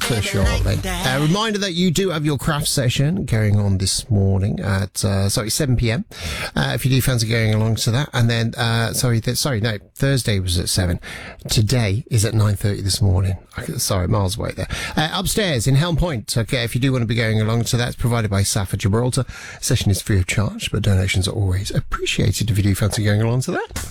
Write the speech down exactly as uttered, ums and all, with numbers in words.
for shortly. A uh, reminder that you do have your craft session going on this morning at, uh, sorry, seven p.m. Uh, if you do fancy going along to that. And then, uh, sorry, th- sorry, no, Thursday was at seven. Today is at nine thirty this morning. Sorry, miles away there. Uh, upstairs in Helm Point. Okay, if you do want to be going along to that, it's provided by Safa Gibraltar. Session is free of charge, but donations are always appreciated if you do fancy going along to that.